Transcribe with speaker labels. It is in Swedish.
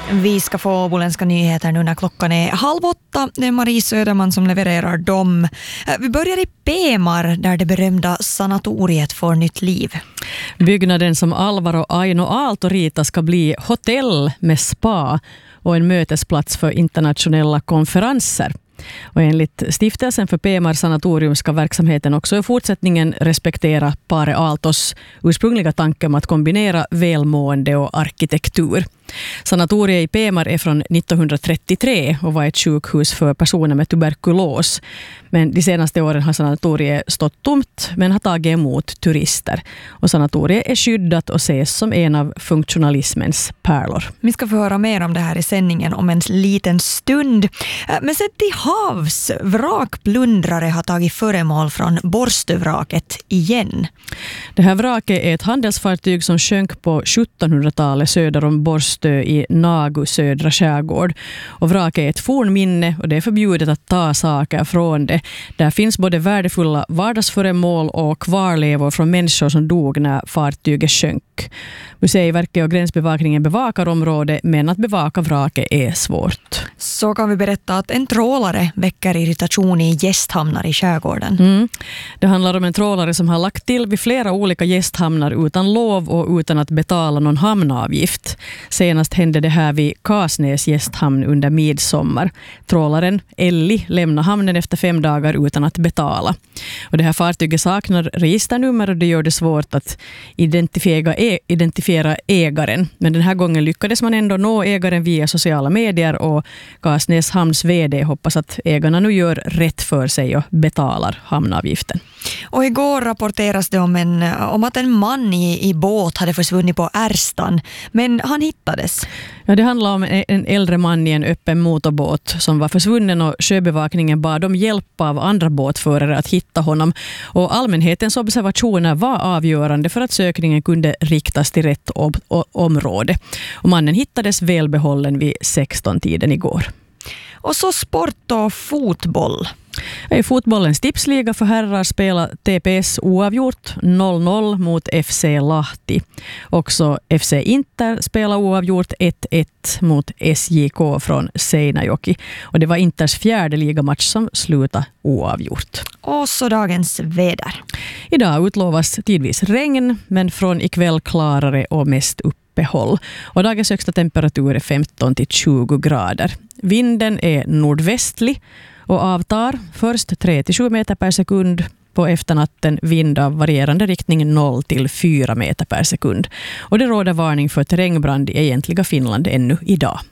Speaker 1: Vi ska få åboländska nyheter nu när klockan är 7:30. Det är Marie Söderman som levererar dem. Vi börjar i Pemar där det berömda sanatoriet får nytt liv.
Speaker 2: Byggnaden som Alvaro Aino Aalto rita ska bli hotell med spa och en mötesplats för internationella konferenser. Och enligt stiftelsen för Pemar sanatorium ska verksamheten också i fortsättningen respektera Pare Aaltos ursprungliga tanke om att kombinera välmående och arkitektur. Sanatoriet i Pemar är från 1933 och var ett sjukhus för personer med tuberkulos. Men de senaste åren har sanatoriet stått tomt men har tagit emot turister. Och sanatoriet är skyddat och ses som en av funktionalismens pärlor.
Speaker 1: Vi ska få höra mer om det här i sändningen om en liten stund. Men sett till havs, vrakplundrare har tagit föremål från Borstövraket igen.
Speaker 2: Det här vraket är ett handelsfartyg som sjönk på 1700-talet söder om Borstö i Nagu södra skärgård. Och vraket är ett fornminne och det är förbjudet att ta saker från det. Där finns både värdefulla vardagsföremål och kvarlevor från människor som dog när fartyget sjönk. Museiverket och gränsbevakningen bevakar området, men att bevaka vraket är svårt.
Speaker 1: Så kan vi berätta att en trålare väcker irritation i gästhamnar i skärgården.
Speaker 2: Det handlar om en trålare som har lagt till vid flera olika gästhamnar utan lov och utan att betala någon hamnavgift. Senast hände det här vid Kasnäs gästhamn under midsommar. Trålaren Elli lämnar hamnen efter 5 dagar utan att betala. Och det här fartyget saknar registernummer och det gör det svårt att identifiera ägaren. Men den här gången lyckades man ändå nå ägaren via sociala medier och Kasnäs hamns vd hoppas att ägarna nu gör rätt för sig och betalar hamnavgiften.
Speaker 1: Och igår rapporteras det om att en man i båt hade försvunnit på Ärstan, men han hittades.
Speaker 2: Ja, det handlar om en äldre man i en öppen motorbåt som var försvunnen och sjöbevakningen bad om hjälp av andra båtförare att hitta honom. Och allmänhetens observationer var avgörande för att sökningen kunde riktas till rätt område. Och mannen hittades välbehållen vid 16-tiden igår.
Speaker 1: Och så sport och fotboll.
Speaker 2: I fotbollens tipsliga för herrar spelar TPS oavgjort 0-0 mot FC Lahti. Också FC Inter spelar oavgjort 1-1 mot SJK från Seinäjoki. Och det var Inters 4:e ligamatch som slutade oavgjort.
Speaker 1: Och så dagens väder.
Speaker 2: Idag utlovas tidvis regn, men från ikväll klarare och mest uppehåll. Och dagens högsta temperatur är 15-20 grader. Vinden är nordvästlig och avtar först 3-7 meter per sekund. På efternatten vind av varierande riktning 0-4 meter per sekund. Och det råder varning för terrängbrand i egentliga Finland ännu idag.